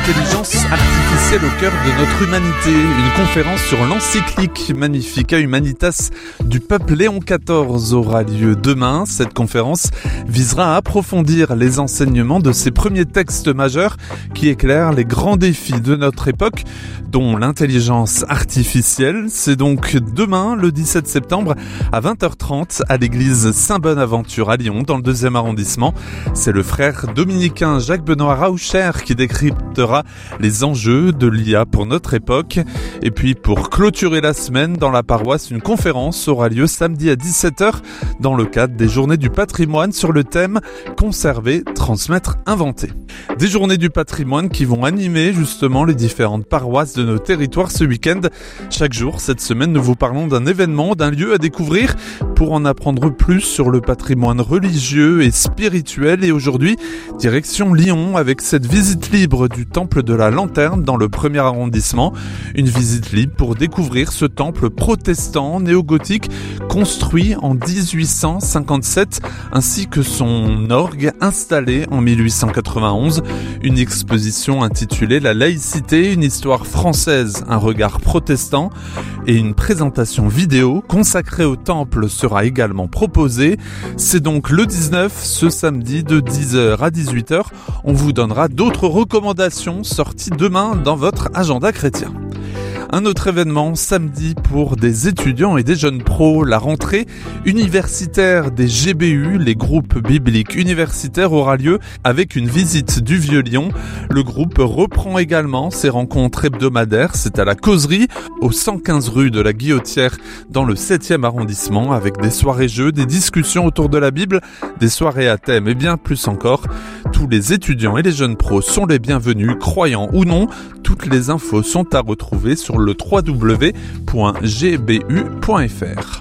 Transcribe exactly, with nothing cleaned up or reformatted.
l'intelligence artificielle au cœur de notre humanité. Une conférence sur l'encyclique Magnificat Humanitas du pape Léon quatorze aura lieu demain. Cette conférence visera à approfondir les enseignements de ces premiers textes majeurs qui éclairent les grands défis de notre époque, dont l'intelligence artificielle. C'est donc demain, le dix-sept septembre, à vingt heures trente, à l'église Saint-Bonaventure à Lyon, dans le deuxième arrondissement. C'est le frère dominicain Jacques-Benoît Raucher qui décryptera les enjeux de l'I A pour notre époque. Et puis, pour clôturer la semaine dans la paroisse, une conférence aura lieu samedi à dix-sept heures dans le cadre des Journées du patrimoine sur le thème « Conserver, transmettre, inventer ». Des Journées du patrimoine qui vont animer justement les différentes paroisses de nos territoires ce week-end. Chaque jour, cette semaine, nous vous parlons d'un événement, d'un lieu à découvrir pour en apprendre plus sur le patrimoine religieux et spirituel. Et aujourd'hui, direction Lyon avec cette visite libre du temple de la Lanterne dans le premier arrondissement. Une visite libre pour découvrir ce temple protestant néo-gothique construit en dix-huit cent cinquante-sept ainsi que son orgue installé en mille huit cent quatre-vingt-onze. Une exposition intitulée La laïcité, une histoire française, un regard protestant, et une présentation vidéo consacrée au temple sera également proposée. C'est donc le dix-neuf, ce samedi de dix heures à dix-huit heures. On vous donnera d'autres recommandations sorties demain dans votre agenda chrétien. Un autre événement samedi pour des étudiants et des jeunes pros, la rentrée universitaire des G B U, les groupes bibliques universitaires, aura lieu avec une visite du Vieux-Lyon. Le groupe reprend également ses rencontres hebdomadaires, c'est à la Causerie, au cent quinze rue de la Guillotière, dans le septième arrondissement, avec des soirées-jeux, des discussions autour de la Bible, des soirées à thème et bien plus encore. Tous les étudiants et les jeunes pros sont les bienvenus, croyants ou non. Toutes les infos sont à retrouver sur le w w w point g b u point f r.